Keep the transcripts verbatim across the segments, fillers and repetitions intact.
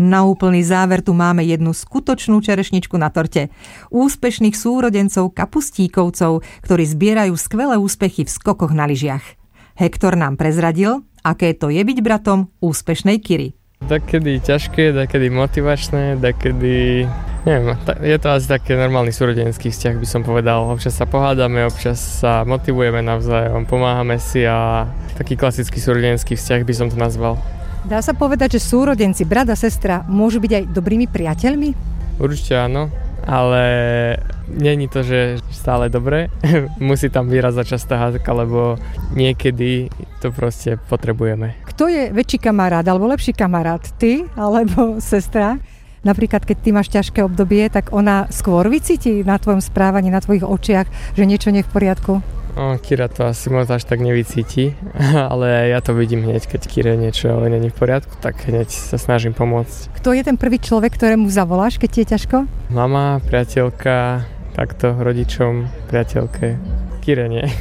Na úplný záver tu máme jednu skutočnú čerešničku na torte. Úspešných súrodencov kapustíkovcov, ktorí zbierajú skvelé úspechy v skokoch na lyžiach. Hektor nám prezradil, aké to je byť bratom úspešnej Kiry. Takedy ťažké, takedy motivačné, takedy... Neviem, je to asi taký normálny súrodenský vzťah, by som povedal. Občas sa pohádame, občas sa motivujeme navzájom, pomáhame si a taký klasický súrodenský vzťah by som to nazval. Dá sa povedať, že súrodenci, brat a sestra, môžu byť aj dobrými priateľmi? Určite áno, ale nie je to, že stále dobre. Musí tam vyrazať častá hádka, lebo niekedy to proste potrebujeme. Kto je väčší kamarát alebo lepší kamarát? Ty alebo sestra? Napríklad, keď ty máš ťažké obdobie, tak ona skôr vycíti na tvojom správaní, na tvojich očiach, že niečo nie je v poriadku? O, Kira to asi moc až tak nevycíti, ale ja to vidím hneď, keď Kire niečo nie je v poriadku, tak hneď sa snažím pomôcť. Kto je ten prvý človek, ktorému zavoláš, keď ti je ťažko? Mama, priateľka, takto rodičom, priateľke. Kire nie.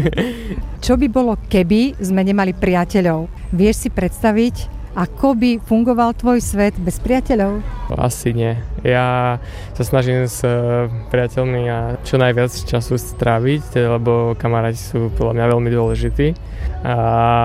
Čo by bolo, keby sme nemali priateľov? Vieš si predstaviť, ako by fungoval tvoj svet bez priateľov? Asi nie. Ja sa snažím s priateľmi a čo najviac času stráviť, lebo kamaráti sú podľa mňa veľmi dôležití. A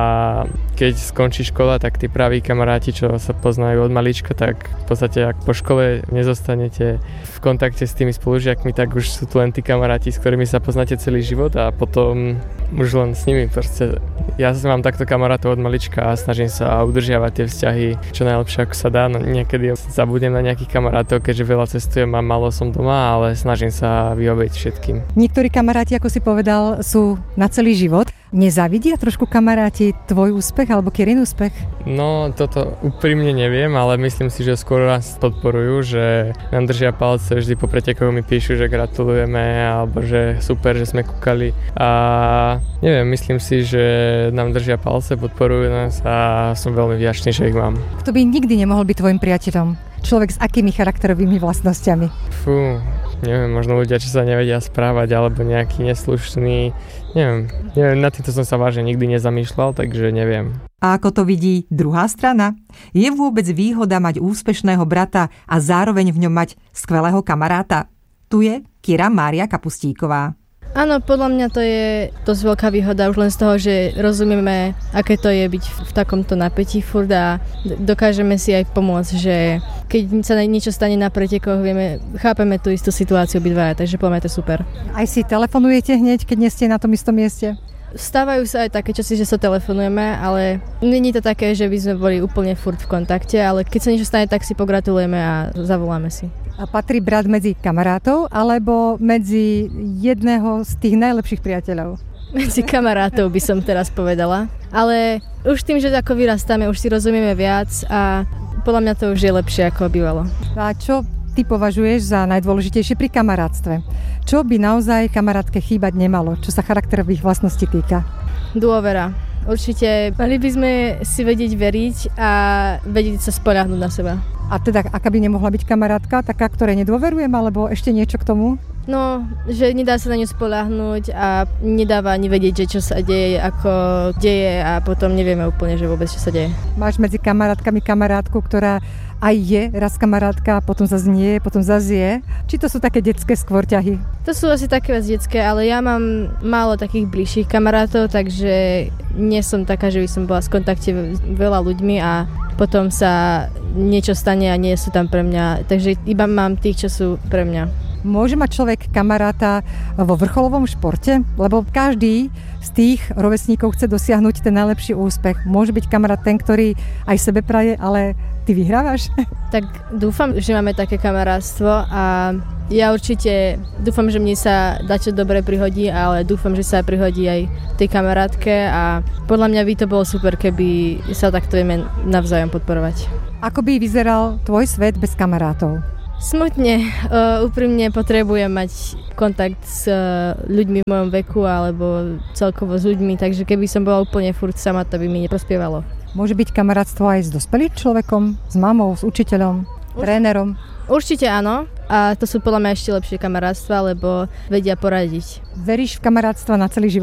keď skončí škola, tak tí praví kamaráti, čo sa poznajú od malička, tak v podstate ak po škole nezostanete v kontakte s tými spolužiakmi, tak už sú tu len tí kamaráti, s ktorými sa poznáte celý život a potom už len s nimi. Proste ja mám takto kamarátov od malička a snažím sa udržiavať tie vzťahy čo najlepšie ako sa dá. No, niekedy zabudnem na nejakých kamarátov, keďže veľa cestujem a málo som doma, ale snažím sa vyhovieť všetkým. Niektorí kamaráti, ako si povedal, sú na celý život. Nezávidia trošku kamaráti tvoj úspech alebo Kirin úspech? No, toto úprimne neviem, ale myslím si, že skôr nás podporujú, že nám držia palce, vždy po pretekoch mi píšu, že gratulujeme alebo že super, že sme kúkali a neviem, myslím si, že nám držia palce, podporujú nás a som veľmi vďačný, že ich mám. Kto by nikdy nemohol byť tvojim priateľom? Človek s akými charakterovými vlastnosťami? Fú, neviem, možno ľudia, čo sa nevedia správať, alebo nejaký neslušný, neviem, neviem, na týmto som sa vážne nikdy nezamýšľal, takže neviem. A ako to vidí druhá strana? Je vôbec výhoda mať úspešného brata a zároveň v ňom mať skvelého kamaráta? Tu je Kira Mária Kapustíková. Áno, podľa mňa to je dosť veľká výhoda už len z toho, že rozumieme, aké to je byť v takomto napätí furt a dokážeme si aj pomôcť, že keď sa niečo stane na pretekoch, vieme, chápeme tú istú situáciu obidvaja, takže podľa mňa to je super. Aj si telefonujete hneď, keď nie ste na tom istom mieste? Stávajú sa aj také časy, že sa telefonujeme, ale není to také, že by sme boli úplne furt v kontakte, ale keď sa niečo stane, tak si pogratulujeme a zavoláme si. A patrí brat medzi kamarátov alebo medzi jedného z tých najlepších priateľov? Medzi kamarátov by som teraz povedala. Ale už tým, že ako vyrastáme, už si rozumieme viac a podľa mňa to už je lepšie, ako bývalo. A čo ty považuješ za najdôležitejšie pri kamarátstve? Čo by naozaj kamarátke chýbať nemalo, čo sa charakterových vlastností týka? Dôvera. Určite mali by sme si vedieť veriť a vedieť sa spoľahnúť na seba. A teda, aká by nemohla byť kamarátka, taká, ktorej nedôverujem, alebo ešte niečo k tomu? No, že nedá sa na ňu spoľahnúť a nedáva ani vedieť, že čo sa deje, ako deje a potom nevieme úplne, že vôbec čo sa deje. Máš medzi kamarátkami kamarátku, ktorá aj je raz kamarátka, potom zase nie, potom zase je. Či to sú také detské skôr ťahy? To sú asi také viac detské, ale ja mám málo takých bližších kamarátov, takže nie som taká, že by som bola v kontakte veľa ľuďmi a potom sa niečo stane a nie sú tam pre mňa. Takže iba mám tých, čo sú pre mňa. Môže mať človek kamaráta vo vrcholovom športe? Lebo každý z tých rovesníkov chce dosiahnuť ten najlepší úspech. Môže byť kamarát ten, ktorý aj sebe praje, ale ty vyhrávaš? Tak dúfam, že máme také kamarátstvo a ja určite dúfam, že mne sa dačo dobre prihodí, ale dúfam, že sa prihodí aj tej kamarátke a podľa mňa by to bolo super, keby sa takto vieme navzájom podporovať. Ako by vyzeral tvoj svet bez kamarátov? Smutne, uh, úprimne potrebujem mať kontakt s uh, ľuďmi v mojom veku alebo celkovo s ľuďmi, takže keby som bola úplne furt sama, to by mi neprospievalo. Môže byť kamarátstvo aj s dospelým človekom, s mamou, s učiteľom, Urč- trénerom? Určite áno a to sú podľa mňa ešte lepšie kamarátstva, lebo vedia poradiť. Veríš v kamarátstva na celý život?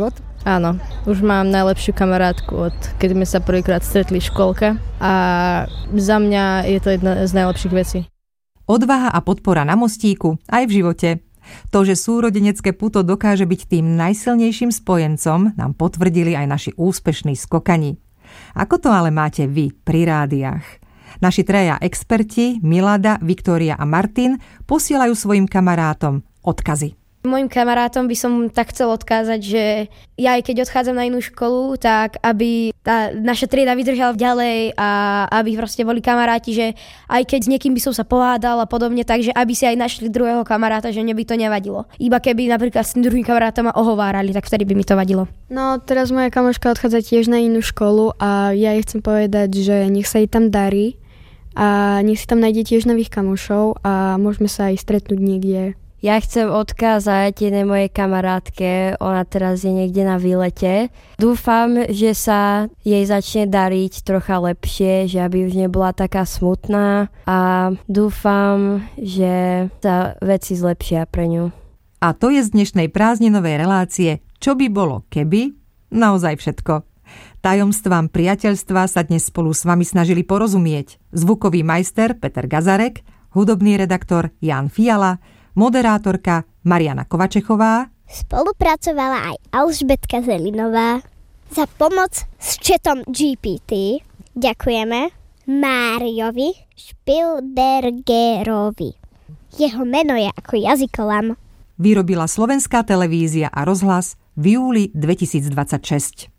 Áno, už mám najlepšiu kamarátku, od keď sme sa prvýkrát stretli v škôlke a za mňa je to jedna z najlepších vecí. Odvaha a podpora na mostíku aj v živote. To, že súrodenecké puto dokáže byť tým najsilnejším spojencom, nám potvrdili aj naši úspešní skokani. Ako to ale máte vy pri rádiách? Naši traja experti, Milada, Viktória a Martin, posielajú svojim kamarátom odkazy. Mojim kamarátom by som tak chcel odkázať, že ja aj keď odchádzam na inú školu, tak aby tá naša trieda vydržala ďalej a aby proste boli kamaráti, že aj keď s niekým by som sa pohádal a podobne, takže aby si aj našli druhého kamaráta, že mne by to nevadilo. Iba keby napríklad s tým druhým kamarátom ma ohovárali, tak vtedy by mi to vadilo. No teraz moja kamoška odchádza tiež na inú školu a ja jej chcem povedať, že nech sa jej tam darí a nech si tam nájde tiež nových kamošov a môžeme sa aj stretnúť niekde. Ja chcem odkázať jednej mojej kamarátke, ona teraz je niekde na výlete. Dúfam, že sa jej začne dariť trocha lepšie, že aby už nebola taká smutná a dúfam, že sa veci zlepšia pre ňu. A to je z dnešnej prázdninovej relácie Čo by bolo keby? Naozaj všetko. Tajomstvám priateľstva sa dnes spolu s vami snažili porozumieť zvukový majster Peter Gazarek, hudobný redaktor Jan Fiala, moderátorka Mariana Kovačechová. Spolupracovala aj Alžbetka Zelinová. Za pomoc s chatom G P T ďakujeme Máriovi Špilbergerovi. Jeho meno je ako jazykolam. Vyrobila Slovenská televízia a rozhlas v júli dvetisícdvadsaťšesť.